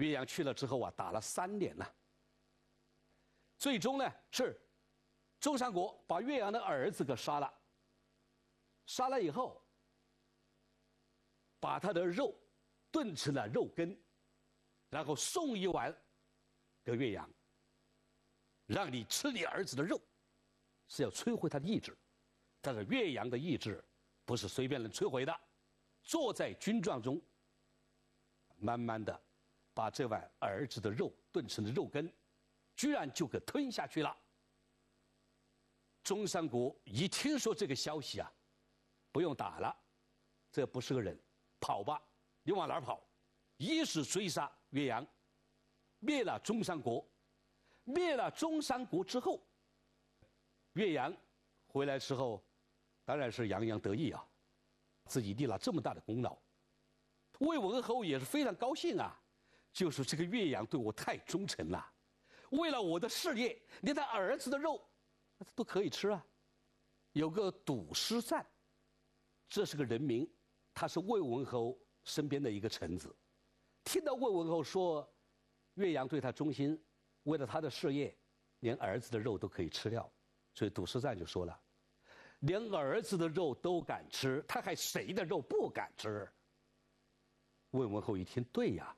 岳阳去了之后啊，打了3年呐。最终呢，是中山国把岳阳的儿子给杀了，杀了以后，把他的肉炖成了肉羹，然后送一碗给岳阳，让你吃你儿子的肉，是要摧毁他的意志。但是岳阳的意志不是随便能摧毁的，坐在军帐中，慢慢的把这碗儿子的肉炖成的肉羹，居然就给吞下去了。中山国一听说这个消息啊，不用打了，这不是个人，跑吧，你往哪儿跑？一是追杀岳阳，灭了中山国。灭了中山国之后，岳阳回来之后，当然是洋洋得意啊，自己立了这么大的功劳。魏文侯也是非常高兴啊，就说这个岳阳对我太忠诚了，为了我的事业，连他儿子的肉都可以吃啊。有个堵师赞，这是个人名，他是魏文侯身边的一个臣子，听到魏文侯说岳阳对他忠心，为了他的事业，连儿子的肉都可以吃掉，所以堵师赞就说了，连儿子的肉都敢吃，他还谁的肉不敢吃？魏文侯一听，对呀，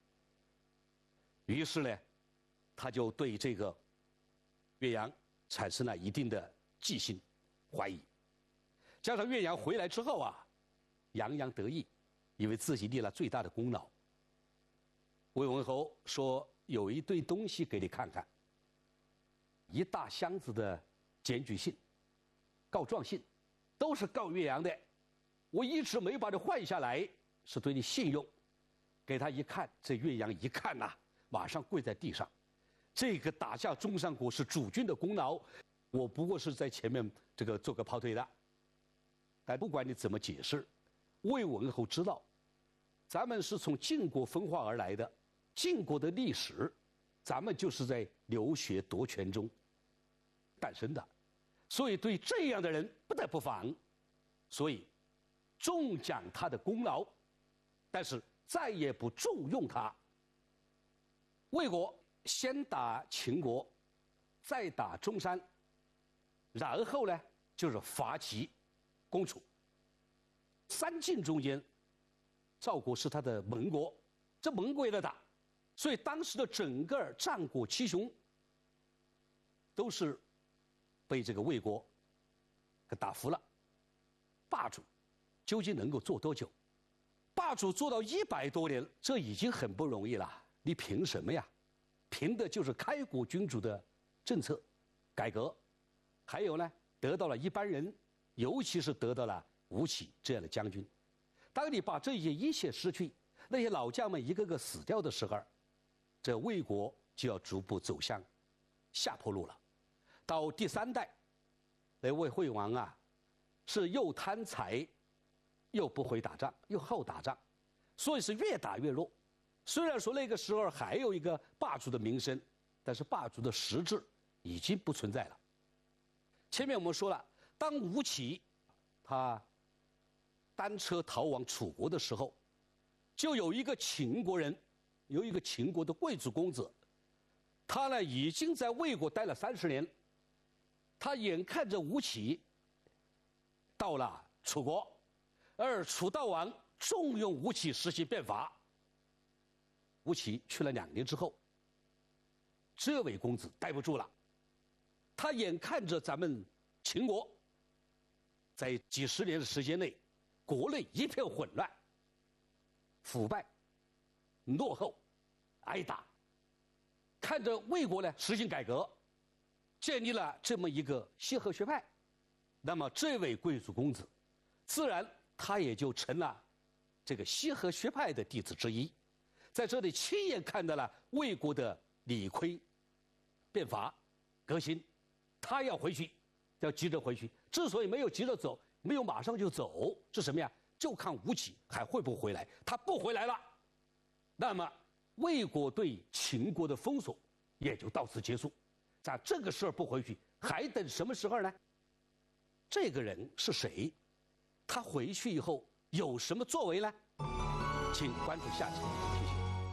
于是呢，他就对这个岳阳产生了一定的忌心、怀疑。加上岳阳回来之后啊，洋洋得意，以为自己立了最大的功劳。魏文侯说：“有一堆东西给你看看，一大箱子的检举信、告状信，都是告岳阳的。我一直没把这换下来，是对你信用。”给他一看，这岳阳一看呐，马上跪在地上。这个打下中山国是主君的功劳，我不过是在前面这个做个跑腿的。但不管你怎么解释，魏文侯知道，咱们是从晋国分化而来的，晋国的历史，咱们就是在流血夺权中诞生的，所以对这样的人不得不防，所以重奖他的功劳，但是再也不重用他。魏国先打秦国，再打中山，然后呢就是伐齐、攻楚。3晋中间，赵国是他的盟国，这盟国也在打，所以当时的整个战国七雄都是被这个魏国给打服了。霸主究竟能够做多久？霸主做到100多年，这已经很不容易了。你凭什么呀？凭的就是开国君主的政策改革，还有呢，得到了一般人，尤其是得到了吴起这样的将军。当你把这些一切失去，那些老将们一个个死掉的时候，这魏国就要逐步走向下坡路了。到第3代，那魏惠王啊，是又贪财，又不会打仗，又好打仗，所以是越打越弱。虽然说那个时候还有一个霸主的名声，但是霸主的实质已经不存在了。前面我们说了，当吴起他单车逃往楚国的时候，就有一个秦国人，有一个秦国的贵族公子，他呢已经在魏国待了30年，他眼看着吴起到了楚国，而楚悼王重用吴起实行变法。吴起去了2年之后，这位公子待不住了，他眼看着咱们秦国在几十年的时间内，国内一片混乱、腐败、落后、挨打，看着魏国呢实行改革，建立了这么一个西河学派，那么这位贵族公子，自然他也就成了这个西河学派的弟子之一。在这里亲眼看到了魏国的理亏、变法、革新，他要回去，要急着回去。之所以没有急着走，没有马上就走，是什么呀？就看吴起还会不会回来。他不回来了，那么魏国对秦国的封锁也就到此结束。在这个时候不回去，还等什么时候呢？这个人是谁？他回去以后有什么作为呢？请关注下集，谢谢。